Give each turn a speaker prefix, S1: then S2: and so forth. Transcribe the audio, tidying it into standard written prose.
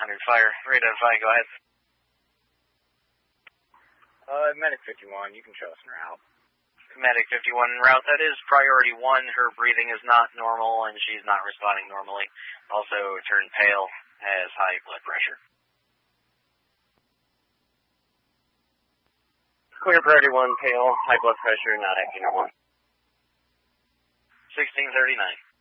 S1: fire. Radar fire, go ahead.
S2: Medic 51, you can show us en route.
S1: Medic 51 en route, that is priority 1. Her breathing is not normal and she's not responding normally. Also turned pale, has high blood pressure.
S2: Clear priority 1, pale, high blood pressure, not acting normal.
S1: 1639.